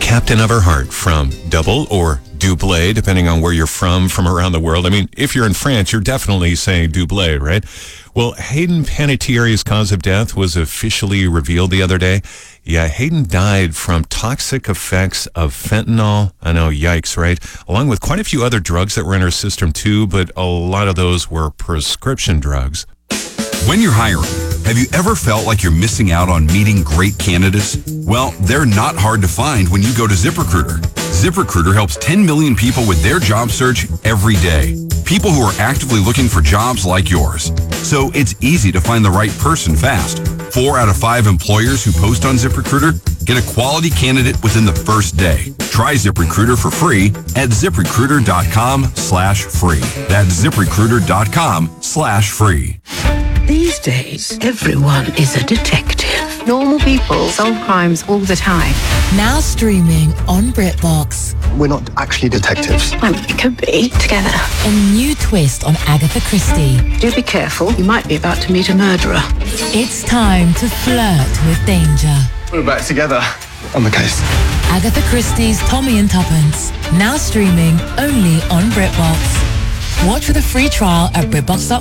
captain of her heart from Double or Double, depending on where you're from around the world. I mean, if you're in France, you're definitely saying Double, right? Well, Hayden Panettiere's cause of death was officially revealed the other day. Yeah, Hayden died from toxic effects of fentanyl. I know, yikes, right? Along with quite a few other drugs that were in her system too, but a lot of those were prescription drugs. When you're hiring, have you ever felt like you're missing out on meeting great candidates? Well, they're not hard to find when you go to ZipRecruiter. ZipRecruiter helps 10 million people with their job search every day. People who are actively looking for jobs like yours. So it's easy to find the right person fast. 4 out of 5 employers who post on ZipRecruiter get a quality candidate within the first day. Try ZipRecruiter for free at ZipRecruiter.com/free. That's ZipRecruiter.com/free. These days, everyone is a detective. Normal people solve crimes all the time. Now streaming on BritBox. We're not actually detectives. Well, we could be together. A new twist on Agatha Christie. Do be careful. You might be about to meet a murderer. It's time to flirt with danger. We're back together on the case. Agatha Christie's Tommy and Tuppence. Now streaming only on BritBox. Watch with a free trial at BritBox.com.